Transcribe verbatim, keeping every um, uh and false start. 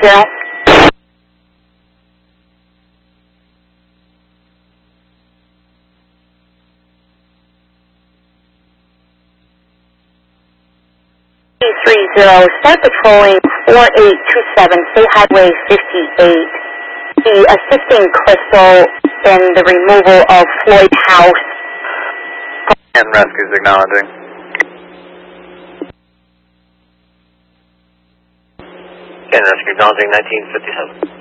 zero. three zero, start patrolling four eight two seven, State Highway fifty-eight. The assisting Crystal in the removal of Floyd House. And rescues acknowledging. And rescue acknowledging nineteen fifty-seven.